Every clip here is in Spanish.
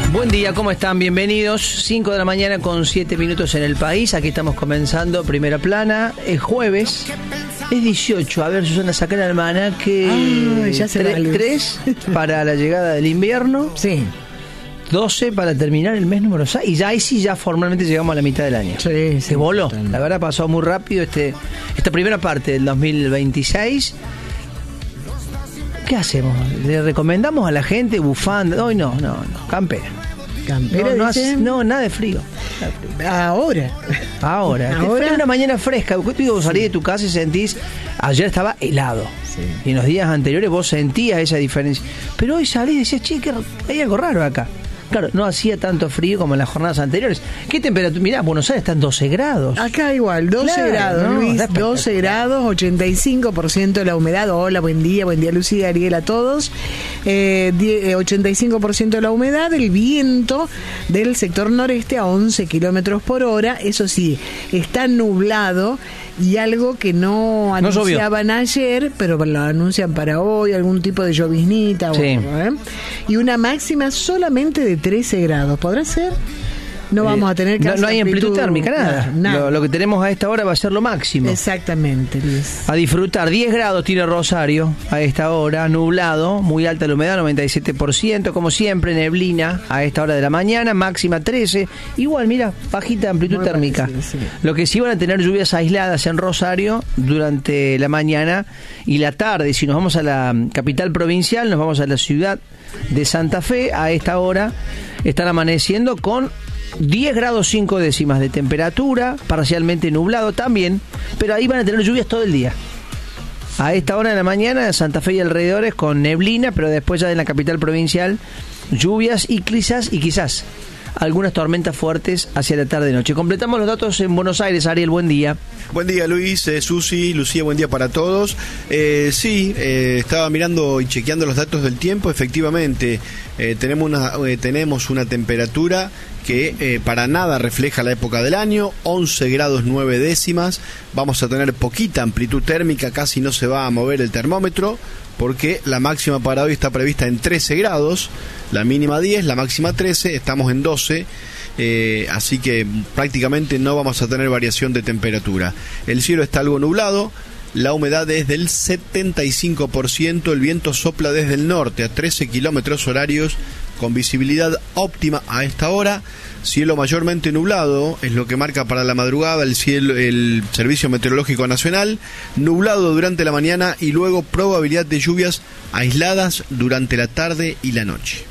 Buen día, ¿cómo están? Bienvenidos. 5 de la mañana con 7 minutos en el país. Aquí estamos comenzando Primera Plana. Es jueves, es 18. A ver, Susana, saca la hermana que ya se va 3 para la llegada del invierno. Sí. 12 para terminar el mes número 6. Y ya ahí sí, ya formalmente llegamos a la mitad del año. Sí, Se voló. La verdad pasó muy rápido esta primera parte del 2026. ¿Qué hacemos? ¿Le recomendamos a la gente bufanda? Hoy no. Campera. ¿Campera? No, nada de frío. Ahora. Fue una mañana fresca. Vos salís de tu casa y sentís... Ayer estaba helado. Sí. Y en los días anteriores vos sentías esa diferencia. Pero hoy salís y decías, che, que hay algo raro acá. Claro, no hacía tanto frío como en las jornadas anteriores. ¿Qué temperatura? Mirá, Buenos Aires está en 12 grados. Acá igual, 12 grados, ¿no? Luis, 12 grados, 85% de la humedad. Hola, buen día Lucía, Ariel, a todos. 85% de la humedad, el viento del sector noreste a 11 kilómetros por hora. Eso sí, está nublado y algo que no anunciaban ayer, pero lo anuncian para hoy, algún tipo de lloviznita. Sí. Y una máxima solamente de 13 grados. ¿Podrá ser? No vamos a tener no hay amplitud térmica, nada. Lo que tenemos a esta hora va a ser lo máximo. Exactamente, Luis. A disfrutar. 10 grados tiene Rosario a esta hora, nublado, muy alta la humedad, 97%, como siempre, neblina a esta hora de la mañana, máxima 13. Igual, mira, bajita amplitud muy térmica. Sí. Lo que sí van a tener lluvias aisladas en Rosario durante la mañana y la tarde. Si nos vamos a la capital provincial, nos vamos a la ciudad de Santa Fe, a esta hora están amaneciendo con 10 grados 5 décimas de temperatura, parcialmente nublado también, pero ahí van a tener lluvias todo el día. A esta hora de la mañana, Santa Fe y alrededores con neblina, pero después ya en la capital provincial, lluvias y quizás algunas tormentas fuertes hacia la tarde-noche. Completamos los datos en Buenos Aires. Ariel, buen día. Buen día, Luis, Susi, Lucía, buen día para todos. Estaba mirando y chequeando los datos del tiempo. Efectivamente, tenemos una temperatura que para nada refleja la época del año, 11 grados 9 décimas. Vamos a tener poquita amplitud térmica, casi no se va a mover el termómetro, porque la máxima para hoy está prevista en 13 grados, la mínima 10, la máxima 13, estamos en 12, así que prácticamente no vamos a tener variación de temperatura. El cielo está algo nublado, la humedad es del 75%, el viento sopla desde el norte a 13 kilómetros horarios, con visibilidad óptima a esta hora. Cielo mayormente nublado es lo que marca para la madrugada el Servicio Meteorológico Nacional. Nublado durante la mañana y luego probabilidad de lluvias aisladas durante la tarde y la noche.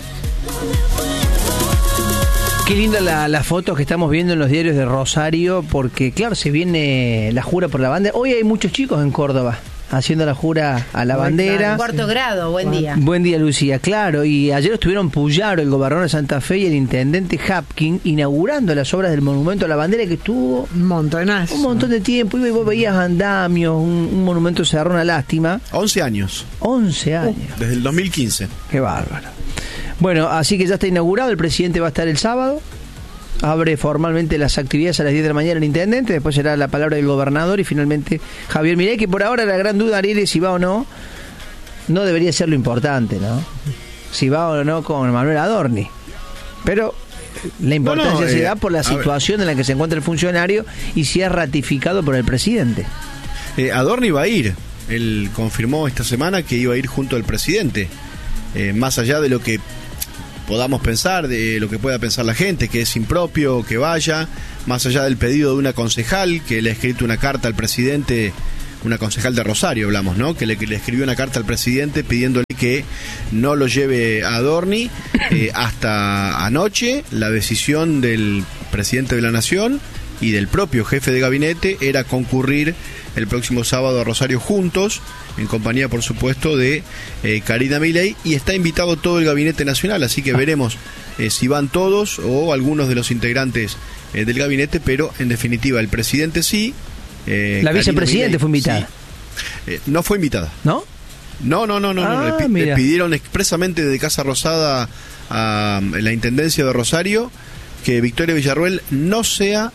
Qué linda la foto que estamos viendo en los diarios de Rosario, porque claro, se viene la jura por la bandera. Hoy hay muchos chicos en Córdoba haciendo la jura a la bandera. Cuarto grado, buen día. Buen día, Lucía, claro. Y ayer estuvieron Puyaro, el gobernador de Santa Fe, y el intendente Hapkin inaugurando las obras del monumento a la bandera, que estuvo un montón de tiempo. Y vos veías andamios, un monumento cerrado, una lástima. 11 años. 11 años. Desde el 2015. Qué bárbaro. Bueno, así que ya está inaugurado, el presidente va a estar el sábado. Abre formalmente las actividades a las 10 de la mañana el intendente, después será la palabra del gobernador y finalmente Javier Milei, que por ahora la gran duda, Ariel, es si va o no debería ser lo importante, ¿no? Si va o no con Manuel Adorni. Pero la importancia se da por la situación en la que se encuentra el funcionario y si es ratificado por el presidente. Adorni va a ir, él confirmó esta semana que iba a ir junto al presidente, más allá de lo que podamos pensar, de lo que pueda pensar la gente, que es impropio que vaya, más allá del pedido de una concejal que le ha escrito una carta al presidente, una concejal de Rosario hablamos, ¿no? Que le escribió una carta al presidente pidiéndole que no lo lleve a Adorni. Hasta anoche la decisión del presidente de la Nación y del propio jefe de gabinete era concurrir el próximo sábado a Rosario juntos, en compañía por supuesto de Karina Milei, y está invitado todo el gabinete nacional, así que veremos si van todos o algunos de los integrantes del gabinete, pero en definitiva el presidente sí. La vicepresidenta fue invitada. Sí. No fue invitada. ¿No? No. Le pidieron expresamente de Casa Rosada a la Intendencia de Rosario que Victoria Villarruel no sea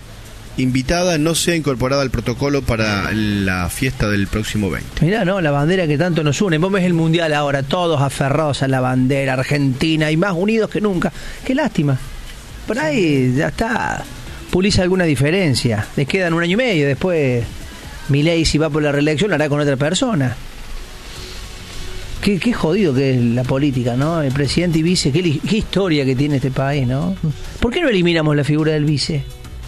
invitada no sea incorporada al protocolo para la fiesta del próximo 20. Mirá, ¿no? La bandera que tanto nos une. Vos ves el Mundial ahora, todos aferrados a la bandera argentina y más unidos que nunca. Qué lástima. Por ahí ya está, puliza alguna diferencia. Les quedan 1 año y medio. Después Milei, si va por la reelección, lo hará con otra persona. Qué jodido que es la política, ¿no? El presidente y vice, qué historia que tiene este país, ¿no? ¿Por qué no eliminamos la figura del vice?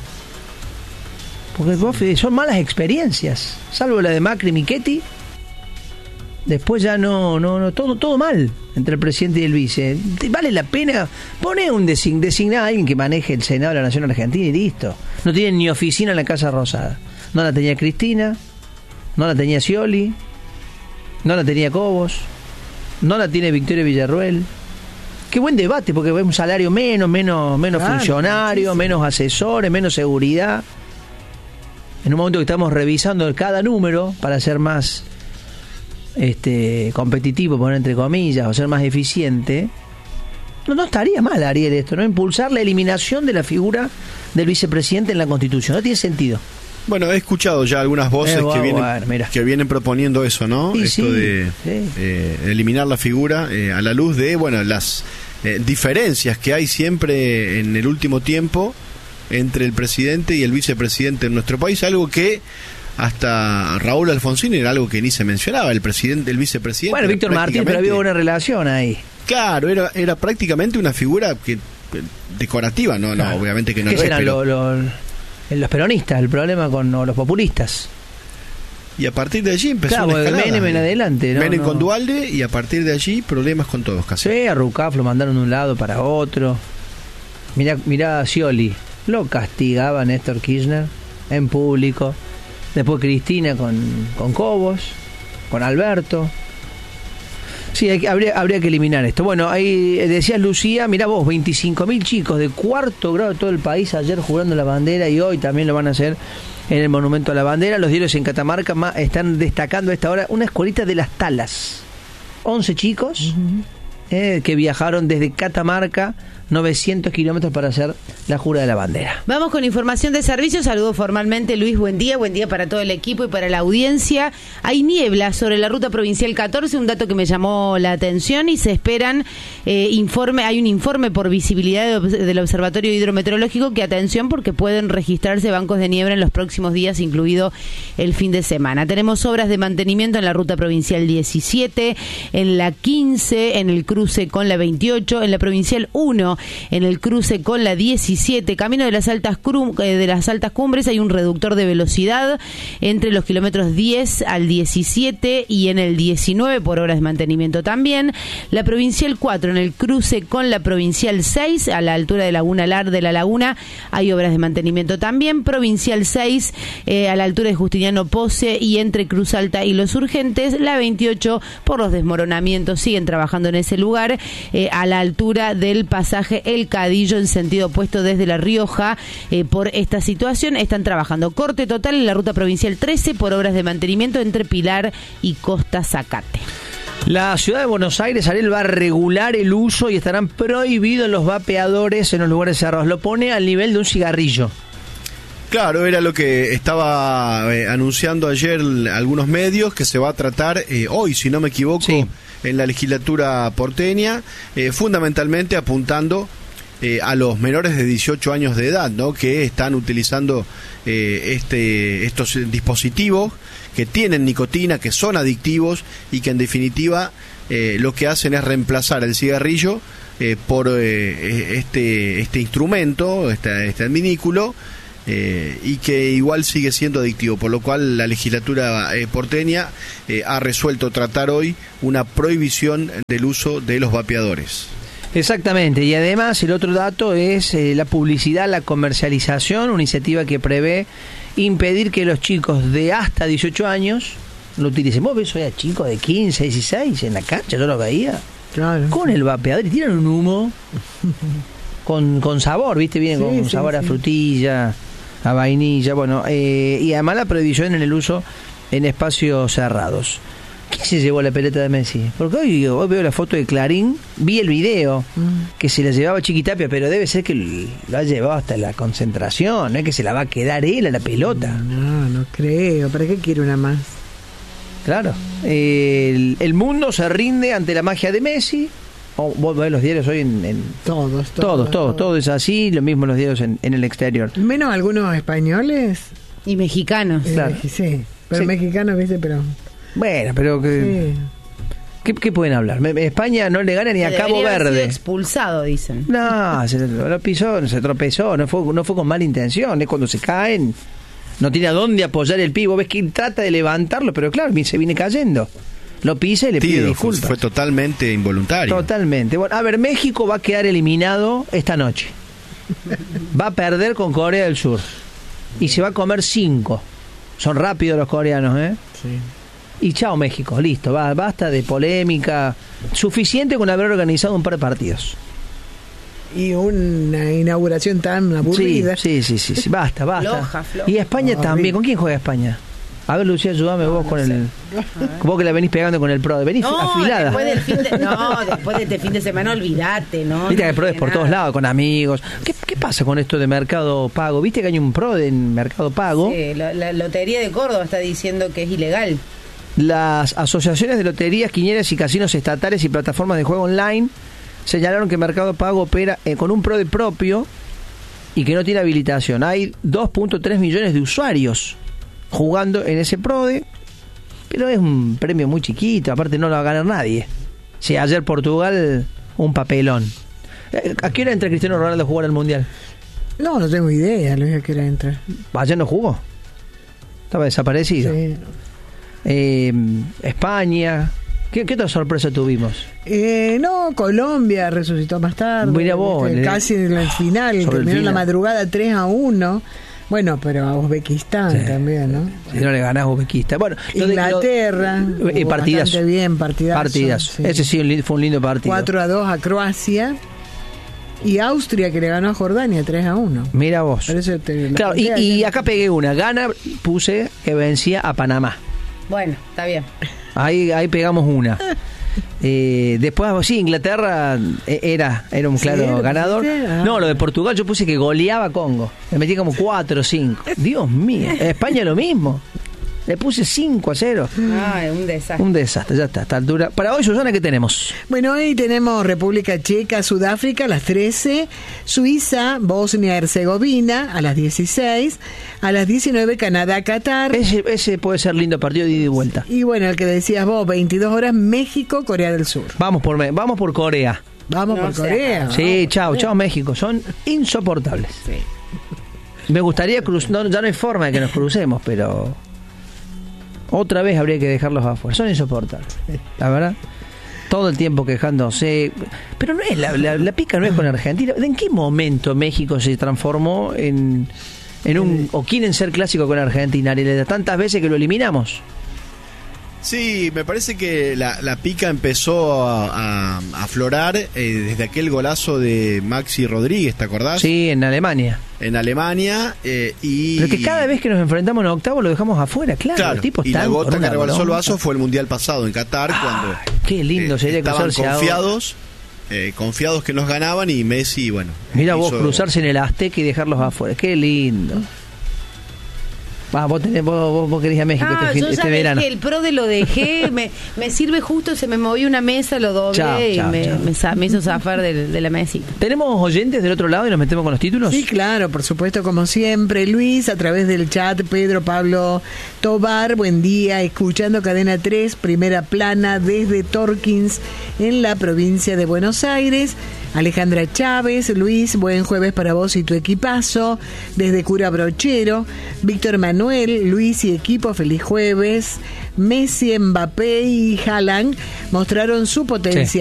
Porque son malas experiencias, salvo la de Macri y Michetti. Después ya no, todo mal entre el presidente y el vice. Vale la pena poner designar a alguien que maneje el Senado de la Nación Argentina y listo. No tienen ni oficina en la Casa Rosada. No la tenía Cristina, no la tenía Scioli, no la tenía Cobos, no la tiene Victoria Villarruel. Qué buen debate, porque es un salario menos claro, funcionario, muchísimo. Menos asesores, menos seguridad. En un momento que estamos revisando cada número para ser más competitivo, poner entre comillas, o ser más eficiente, no estaría mal, Ariel, esto, ¿no? Impulsar la eliminación de la figura del vicepresidente en la Constitución. No tiene sentido. Bueno, he escuchado ya algunas voces que vienen proponiendo eso, ¿no? Y esto de eliminar la figura a la luz de, las diferencias que hay siempre en el último tiempo entre el presidente y el vicepresidente en nuestro país, algo que hasta Raúl Alfonsín era algo que ni se mencionaba, el vicepresidente. Bueno, Víctor Martínez, pero había una relación ahí. Claro, era prácticamente una figura decorativa, no, obviamente que no. ¿Qué serán los peronistas, el problema con los populistas? Y a partir de allí empezó una escalada. Menem en adelante, ¿no? Menem con Duhalde, y a partir de allí problemas con todos casi. Sí, a Rucaf lo mandaron de un lado para otro. Mirá a Scioli, lo castigaba Néstor Kirchner en público. Después Cristina con Cobos, con Alberto. Sí, habría que eliminar esto. Bueno, ahí decías, Lucía, mirá vos, 25.000 chicos de 4º grado de todo el país ayer jurando la bandera, y hoy también lo van a hacer en el Monumento a la Bandera. Los diarios en Catamarca están destacando a esta hora una escuelita de Las Talas. 11 chicos que viajaron desde Catamarca 900 kilómetros para hacer la jura de la bandera. Vamos con información de servicio. Saludo formalmente, Luis, buen día para todo el equipo y para la audiencia. Hay niebla sobre la ruta provincial 14, un dato que me llamó la atención, y se esperan hay un informe por visibilidad del Observatorio Hidrometeorológico que, atención, porque pueden registrarse bancos de niebla en los próximos días, incluido el fin de semana. Tenemos obras de mantenimiento en la ruta provincial 17, en la 15, en el cruce con la 28, en la provincial 1, en el cruce con la 17, camino de las altas cumbres. Hay un reductor de velocidad entre los kilómetros 10 al 17 y en el 19 por obras de mantenimiento también. La provincial 4, en el cruce con la provincial 6, a la altura de Laguna de la Laguna, hay obras de mantenimiento también. Provincial 6, a la altura de Justiniano Pose y entre Cruz Alta y Los Urgentes. La 28, por los desmoronamientos, siguen trabajando en ese lugar, a la altura del pasaje El Cadillo en sentido opuesto desde La Rioja. Por esta situación están trabajando. Corte total en la ruta provincial 13 por obras de mantenimiento entre Pilar y Costa Zacate. La ciudad de Buenos Aires, Ariel, va a regular el uso y estarán prohibidos los vapeadores en los lugares cerrados. Lo pone al nivel de un cigarrillo. Claro, era lo que estaba anunciando ayer algunos medios, que se va a tratar hoy, si no me equivoco, sí, en la legislatura porteña, fundamentalmente apuntando a los menores de 18 años de edad, ¿no?, que están utilizando estos dispositivos que tienen nicotina, que son adictivos y que en definitiva lo que hacen es reemplazar el cigarrillo por este instrumento, este adminículo, y que igual sigue siendo adictivo, por lo cual la legislatura porteña ha resuelto tratar hoy una prohibición del uso de los vapeadores. Exactamente, y además el otro dato es la publicidad, la comercialización, una iniciativa que prevé impedir que los chicos de hasta 18 años lo utilicen. Vos ves hoy a chicos de 15, 16 en la cancha, yo lo veía, claro, con el vapeador, y tiran un humo con sabor, ¿viste? Viene con sabor a frutilla, a vainilla, bueno, y además la prohibición en el uso en espacios cerrados. ¿Qué ¿Qué se llevó la pelota de Messi? Porque hoy veo la foto de Clarín, vi el video que se la llevaba Chiquitapia, pero debe ser que lo ha llevado hasta la concentración, no es que se la va a quedar él a la pelota. No creo. ¿Para qué quiere una más? Claro. El mundo se rinde ante la magia de Messi. Vos ves los diarios hoy en Todos es así, lo mismo los diarios en el exterior. Menos algunos españoles. Y mexicanos. Claro. Sí, pero mexicanos, ¿viste? Pero... Bueno, pero ¿qué pueden hablar? España no le gana ni a Cabo Verde. Sido expulsado, dicen. No, lo pisó, se tropezó, no fue con mala intención. Es cuando se caen, no tiene a dónde apoyar el pie. Vos ves que él trata de levantarlo, pero claro, se viene cayendo. Lo pisa y le pide disculpas. Fue totalmente involuntario. Totalmente. Bueno, a ver, México va a quedar eliminado esta noche. Va a perder con Corea del Sur. Y se va a comer 5. Son rápidos los coreanos, ¿eh? Sí. Y chao México, listo, basta de polémica, suficiente con haber organizado un par de partidos. Y una inauguración tan aburrida. Sí, basta. Floja. Y España también, ¿con quién juega España? A ver, Lucía, ayúdame vos con el... Vos que la venís pegando con el PRO, venís afilada. Después de este fin de semana, olvídate, ¿no? Viste que el PRO es por todos lados, con amigos. ¿Qué pasa con esto de Mercado Pago? ¿Viste que hay un PRO en Mercado Pago? Sí, la Lotería de Córdoba está diciendo que es ilegal. Las asociaciones de loterías, quinielas y casinos estatales y plataformas de juego online señalaron que Mercado Pago opera con un PRODE propio y que no tiene habilitación. Hay 2.3 millones de usuarios jugando en ese PRODE, pero es un premio muy chiquito, aparte no lo va a ganar nadie. Sí, ayer Portugal, un papelón. ¿A qué hora entra Cristiano Ronaldo a jugar al Mundial? No tengo idea, Luis, a qué hora entra. Ayer no jugó. Estaba desaparecido. Sí. España. ¿Qué otra sorpresa tuvimos? Colombia resucitó más tarde. Mira vos, casi en el final, terminó en la madrugada 3-1. Bueno, pero a Uzbekistán también, ¿no? Si no le ganás a Uzbekistán. Bueno, Inglaterra. Partidazo. Bastante bien, partidazo. Sí. Ese sí fue un lindo partido. 4-2 a Croacia. Y Austria, que le ganó a Jordania 3-1. Mira vos. Claro, y acá pegué una. Puse que vencía a Panamá. Bueno, está bien. Ahí pegamos una. Después, sí, Inglaterra era un claro ganador. No, lo de Portugal yo puse que goleaba a Congo. Le metí como 4 o 5. Dios mío. España lo mismo. Le puse 5-0. Un desastre. Un desastre, ya está, a esta altura. Para hoy, Susana, ¿qué tenemos? Bueno, hoy tenemos República Checa, Sudáfrica a las 13, Suiza, Bosnia-Herzegovina a las 16, a las 19, Canadá, Qatar. Ese puede ser lindo partido de ida y vuelta. Y bueno, el que decías vos, 22 horas, México, Corea del Sur. Vamos por Corea. Vamos por Corea. Sí, chao México. Son insoportables. Sí. Me gustaría cruzar, ya no hay forma de que nos crucemos, pero... Otra vez habría que dejarlos afuera. Son insoportables, la verdad. Todo el tiempo quejándose. Pero no es la pica no es con Argentina. ¿En qué momento México se transformó en o quieren ser clásico con Argentina? ¿De tantas veces que lo eliminamos? Sí, me parece que la pica empezó a aflorar desde aquel golazo de Maxi Rodríguez, ¿te acordás? Sí, en Alemania. Pero que cada vez que nos enfrentamos en octavo lo dejamos afuera, claro. El tipo y la gota que rebalsó el vaso fue el Mundial pasado en Qatar, cuando qué lindo sería estaban confiados que nos ganaban y Messi, bueno. Mira vos cruzarse en el Azteca y dejarlos afuera, qué lindo. Vos querés a México este verano. Que el PRODE lo dejé, me sirve justo, se me movió una mesa, lo doblé me hizo zafar de la mesita. ¿Tenemos oyentes del otro lado y nos metemos con los títulos? Sí, claro, por supuesto, como siempre. Luis, a través del chat, Pedro Pablo Tobar, buen día, escuchando Cadena 3, primera plana desde Torkins, en la provincia de Buenos Aires. Alejandra Chávez, Luis, buen jueves para vos y tu equipazo, desde Cura Brochero. Víctor Manuel, Luis y equipo, feliz jueves. Messi, Mbappé y Haaland mostraron su potencia.